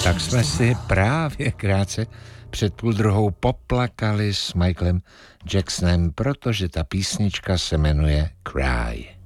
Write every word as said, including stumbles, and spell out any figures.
Tak jsme si právě krátce před půl druhou poplakali s Michaelem Jacksonem, protože ta písnička se jmenuje Cry.